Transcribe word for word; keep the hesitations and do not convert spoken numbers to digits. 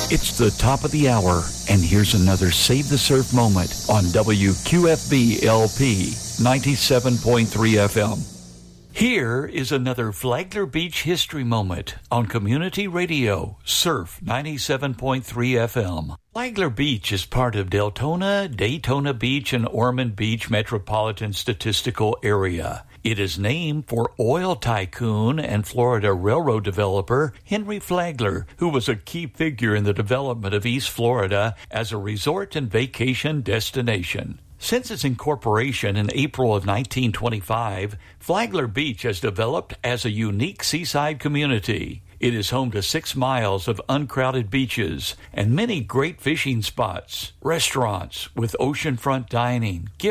It's the top of the hour, and here's another Save the Surf moment on W Q F B L P ninety-seven point three F M. Here is another Flagler Beach history moment on Community Radio, Surf ninety-seven point three F M. Flagler Beach is part of Deltona, Daytona Beach, and Ormond Beach Metropolitan Statistical Area. It is named for oil tycoon and Florida railroad developer Henry Flagler, who was a key figure in the development of East Florida as a resort and vacation destination. Since its incorporation in April of nineteen twenty-five, Flagler Beach has developed as a unique seaside community. It is home to six miles of uncrowded beaches and many great fishing spots, restaurants with oceanfront dining,